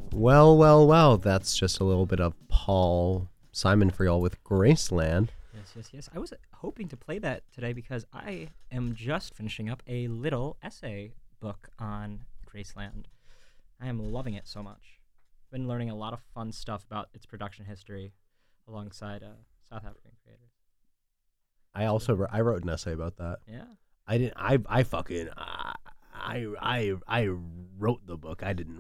Well, well, well. That's just a little bit of Paul Simon for y'all with Graceland. Yes. I was hoping to play that today because I am just finishing up a little essay book on Graceland. I am loving it so much. Been learning a lot of fun stuff about its production history alongside South African creators. I wrote an essay about that. Yeah. I fucking I wrote the book. I didn't